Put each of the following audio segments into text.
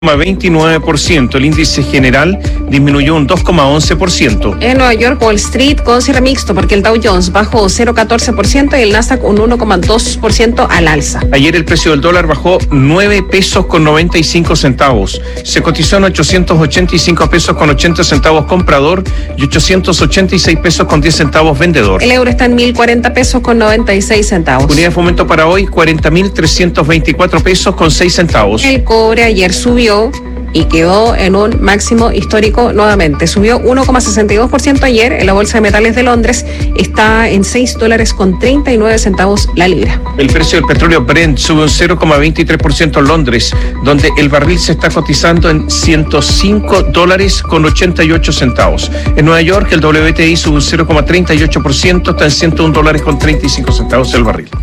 0,29%. El índice general disminuyó un 2,11%. En Nueva York, Wall Street con cierre mixto porque el Dow Jones bajó 0,14% y el Nasdaq un 1,2% al alza. Ayer el precio del dólar bajó 9 pesos con 95 centavos. Se cotizó en 885 pesos con 80 centavos comprador y 886 pesos con 10 centavos vendedor. El euro está en 1.040 pesos con 96 centavos. Unidad de fomento para hoy, 40.324 pesos con 6 centavos. El cobre ayer subió y quedó en un máximo histórico nuevamente. Subió 1,62% ayer en la Bolsa de Metales de Londres. Está en $6.39 la libra. El precio del petróleo Brent sube un 0,23% en Londres, donde el barril se está cotizando en $105 con 88 centavos. En Nueva York el WTI sube un 0,38%, está en $101 con 35 centavos el barril.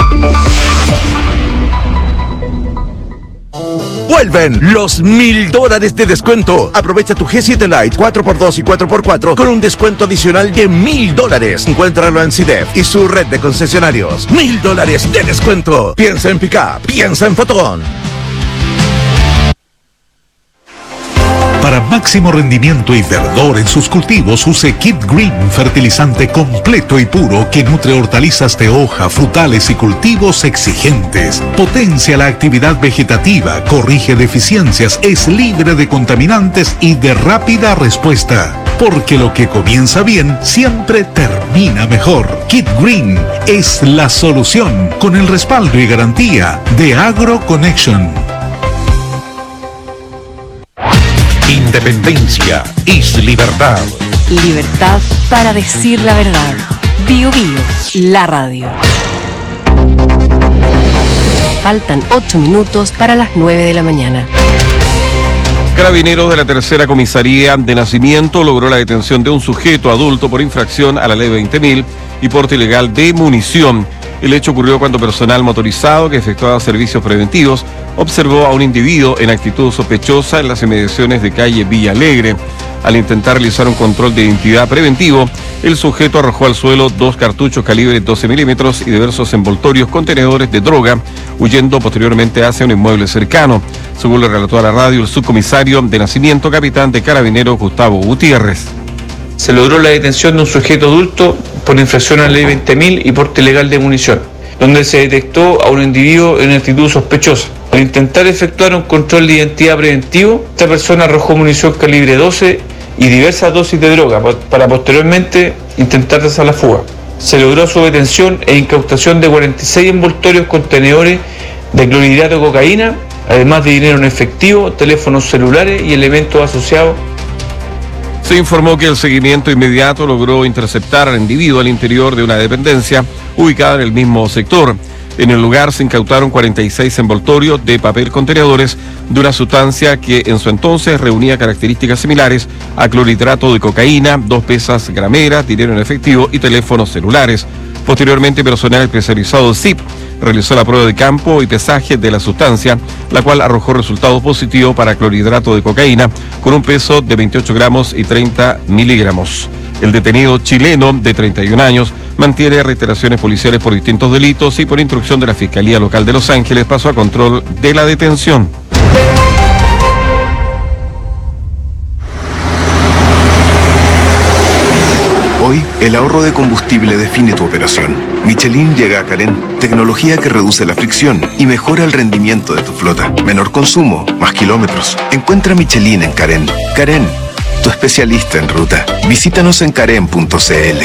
Vuelven los $1,000 de descuento. Aprovecha tu G7 Lite 4x2 y 4x4 con un descuento adicional de $1,000. Encuéntralo en CIDEF y su red de concesionarios. $1,000 de descuento. Piensa en Pickup, piensa en Fotón. Para máximo rendimiento y verdor en sus cultivos, use Kit Green, fertilizante completo y puro que nutre hortalizas de hoja, frutales y cultivos exigentes. Potencia la actividad vegetativa, corrige deficiencias, es libre de contaminantes y de rápida respuesta. Porque lo que comienza bien siempre termina mejor. Kit Green es la solución con el respaldo y garantía de AgroConnection. Independencia es libertad. Libertad para decir la verdad. Bio Bio, la radio. Faltan 8 minutos para las 9 de la mañana. Carabineros de la Tercera Comisaría de Nacimiento logró la detención de un sujeto adulto por infracción a la ley 20.000 y porte ilegal de munición. El hecho ocurrió cuando personal motorizado que efectuaba servicios preventivos observó a un individuo en actitud sospechosa en las inmediaciones de calle Villa Alegre. Al intentar realizar un control de identidad preventivo, el sujeto arrojó al suelo 2 cartuchos calibre 12 milímetros y diversos envoltorios contenedores de droga, huyendo posteriormente hacia un inmueble cercano. Según lo relató a la radio el subcomisario de Nacimiento, capitán de Carabineros Gustavo Gutiérrez. Se logró la detención de un sujeto adulto por infracción a la ley 20.000 y porte ilegal de munición, donde se detectó a un individuo en actitud sospechosa. Al intentar efectuar un control de identidad preventivo, esta persona arrojó munición calibre 12 y diversas dosis de droga para posteriormente intentar hacer la fuga. Se logró su detención e incautación de 46 envoltorios contenedores de clorhidrato de cocaína, además de dinero en efectivo, teléfonos celulares y elementos asociados. Se informó que el seguimiento inmediato logró interceptar al individuo al interior de una dependencia ubicada en el mismo sector. En el lugar se incautaron 46 envoltorios de papel contenedores de una sustancia que en su entonces reunía características similares a clorhidrato de cocaína, 2 pesas grameras, dinero en efectivo y teléfonos celulares. Posteriormente, personal especializado de CIP realizó la prueba de campo y pesaje de la sustancia, la cual arrojó resultados positivos para clorhidrato de cocaína con un peso de 28 gramos y 30 miligramos. El detenido chileno de 31 años mantiene reiteraciones policiales por distintos delitos y por instrucción de la Fiscalía Local de Los Ángeles pasó a control de la detención. Hoy, el ahorro de combustible define tu operación. Michelin llega a Carén, tecnología que reduce la fricción y mejora el rendimiento de tu flota. Menor consumo, más kilómetros. Encuentra Michelin en Carén. Carén, tu especialista en ruta. Visítanos en carén.cl.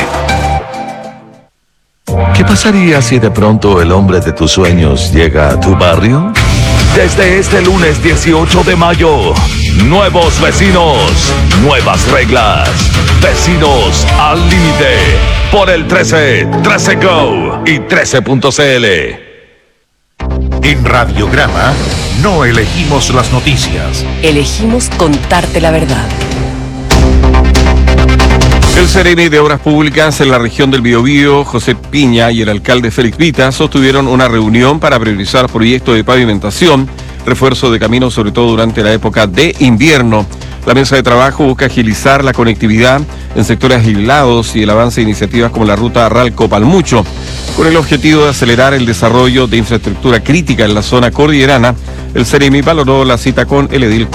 ¿Qué pasaría si de pronto el hombre de tus sueños llega a tu barrio? Desde este lunes 18 de mayo, nuevos vecinos, nuevas reglas. Vecinos al límite. Por el 13, 13 Go y 13.cl. En Radiograma no elegimos las noticias. Elegimos contarte la verdad. El Seremi de Obras Públicas en la región del Biobío, José Piña, y el alcalde Félix Vita sostuvieron una reunión para priorizar proyectos de pavimentación, refuerzo de caminos, sobre todo durante la época de invierno. La mesa de trabajo busca agilizar la conectividad en sectores aislados y el avance de iniciativas como la ruta Ralco-Palmucho. Con el objetivo de acelerar el desarrollo de infraestructura crítica en la zona cordillerana, el CEREMI valoró la cita con el edil